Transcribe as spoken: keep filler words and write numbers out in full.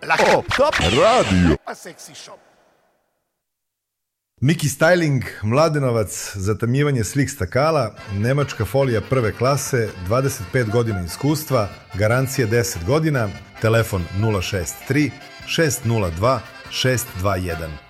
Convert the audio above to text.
Oh, top radio. Pa seksi shop. Miki Styling, Mladenovac, zatamnjivanje slik stakala, nemačka folija prve klase, dvadeset pet godina iskustva, garancija deset godina, telefon nula šest tri šest nula dva šest dva jedan.